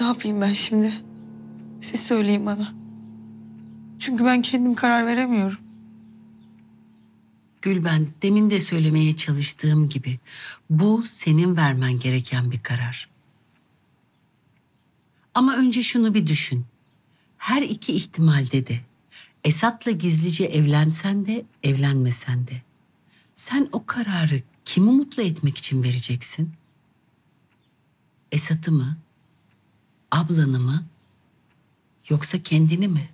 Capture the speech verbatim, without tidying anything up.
Ne yapayım ben şimdi? Siz söyleyin bana. Çünkü ben kendim karar veremiyorum. Gülben, demin de söylemeye çalıştığım gibi bu senin vermen gereken bir karar. Ama önce şunu bir düşün. Her iki ihtimalde de Esat'la gizlice evlensen de evlenmesen de sen o kararı kimi mutlu etmek için vereceksin? Esat'ı mı? Ablanı mı? Yoksa kendini mi?